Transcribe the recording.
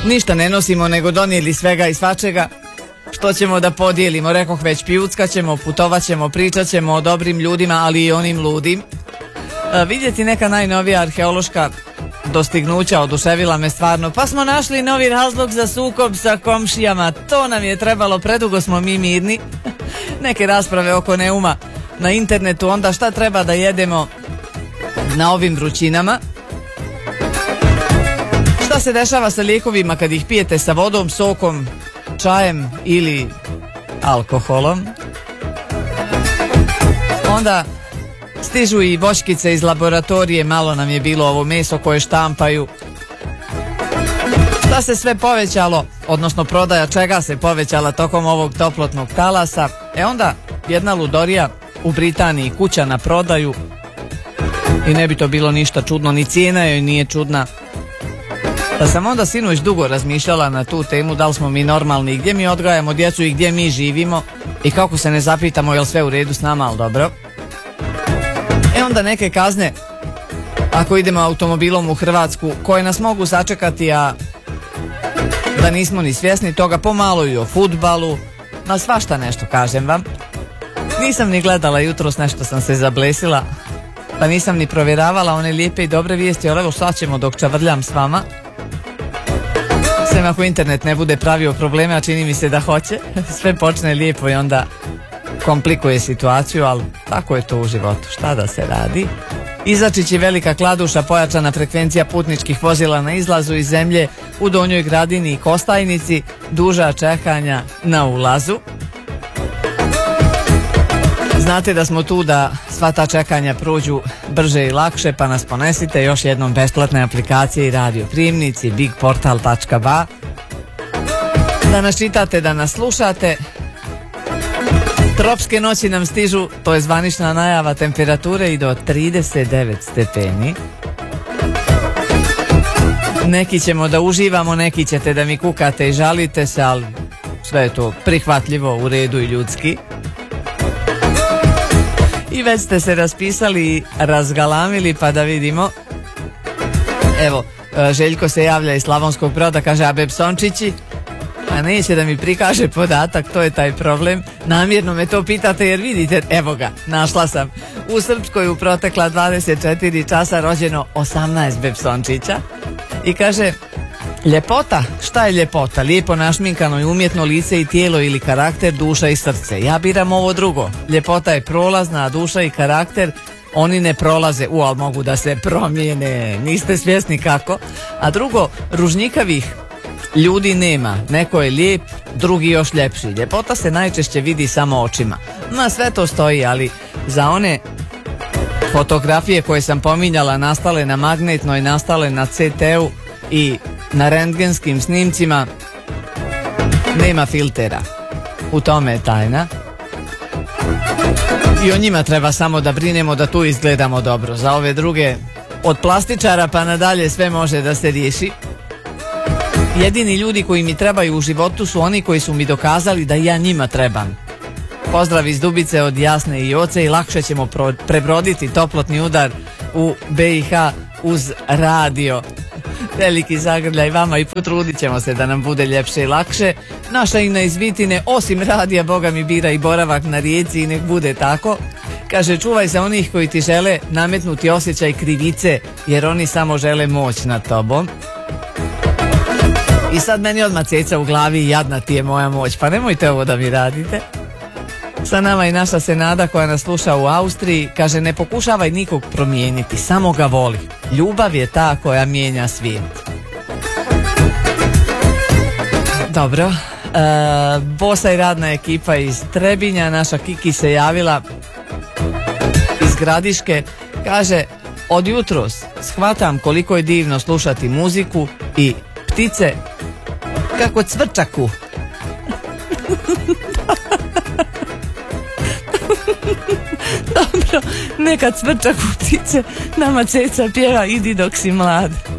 Ništa ne nosimo, nego donijeli svega i svačega. Što ćemo da podijelimo? Rekoh već, pijuckat ćemo, putovat ćemo, pričat ćemo o dobrim ljudima, ali i onim ludim. Vidjeti neka najnovija arheološka dostignuća oduševila me stvarno. Pa smo našli novi razlog za sukob sa komšijama. To nam je trebalo, predugo smo mi mirni. Neke rasprave oko neuma na internetu, onda šta treba da jedemo na ovim vrućinama. Šta se dešava sa lijekovima kad ih pijete sa vodom, sokom, čajem ili alkoholom. Onda stižu i voćkice iz laboratorije, malo nam je bilo ovo meso koje štampaju. Šta se sve povećalo, odnosno prodaja čega se povećala tokom ovog toplotnog talasa. Onda jedna ludorija u Britaniji, kuća na prodaju, i ne bi to bilo ništa čudno, ni cijena joj nije čudna. Da sam onda sinoć dugo razmišljala na tu temu, da li smo mi normalni, gdje mi odgajamo djecu i gdje mi živimo i kako se ne zapitamo je li sve u redu s nama, ali dobro. Onda neke kazne ako idemo automobilom u Hrvatsku, koje nas mogu sačekati, a da nismo ni svjesni toga, pomalo i o fudbalu, na svašta nešto, kažem vam. Nisam ni gledala jutros, nešto sam se zablesila, pa nisam ni provjeravala one lijepe i dobre vijesti, ali evo sad ćemo dok čavrljam s vama. Sve ako internet ne bude pravio probleme, a čini mi se da hoće, sve počne lijepo i onda komplikuje situaciju, ali tako je to u životu, šta da se radi. Izačići velika kladuša, pojačana frekvencija putničkih vozila na izlazu iz zemlje, u Donjoj Gradini i Kostajnici, duža čekanja na ulazu. Znate da smo tu da sva ta čekanja prođu brže i lakše, pa nas ponesite još jednom besplatne aplikacije i radio primnici bigportal.ba, da nas čitate, da nas slušate. Tropske noći nam stižu, to je zvanična najava, temperature i do 39 stepeni. Neki ćemo da uživamo, neki ćete da mi kukate i žalite se, ali sve je to prihvatljivo, u redu i ljudski. I već ste se raspisali i razgalamili, pa da vidimo. Evo, Željko se javlja iz Slavonskog Broda, kaže, a Bepsončići? A neće da mi prikaže podatak, to je taj problem. Namjerno me to pitate jer vidite, evo ga, našla sam. U Srpskoj u protekla 24 časa rođeno 18 Bepsončića. I kaže, ljepota, šta je ljepota? Lijepo našminkano i umjetno lice i tijelo ili karakter, duša i srce. Ja biram ovo drugo. Ljepota je prolazna, a duša i karakter, oni ne prolaze. Ali mogu da se promijene, niste svjesni kako. A drugo, ružnjikavih ljudi nema. Neko je lijep, drugi još ljepši. Ljepota se najčešće vidi samo očima. Na sve to stoji, ali za one fotografije koje sam pominjala, nastale na magnetnoj, nastale na CT-u i na rentgenskim snimcima, nema filtera. U tome je tajna. I o njima treba samo da brinemo da tu izgledamo dobro. Za ove druge, od plastičara pa nadalje, sve može da se riješi. Jedini ljudi koji mi trebaju u životu su oni koji su mi dokazali da ja njima trebam. Pozdrav iz Dubice od Jasne i Joce, i lakše ćemo prebroditi toplotni udar u BiH uz radio. Veliki zagrljaj vama i potrudit ćemo se da nam bude ljepše i lakše. Naša Ina iz Vitine, osim radija, Boga mi bira i boravak na rijeci, i nek bude tako. Kaže, čuvaj se onih koji ti žele nametnuti osjećaj krivice, jer oni samo žele moć nad tobom. I sad meni odmah ceca u glavi, jadna ti je moja moć, pa nemojte ovo da mi radite. Sa nama i naša Senada koja nas sluša u Austriji, kaže, ne pokušavaj nikog promijeniti, samo ga voli. Ljubav je ta koja mijenja svijet. Dobro, Bosa i radna ekipa iz Trebinja, naša Kiki se javila iz Gradiške, kaže, od jutros shvatam koliko je divno slušati muziku i ptice kako cvrčaku. Dobro, neka cvrčaku ptice, nama ceca pjeva Idi dok si mlad.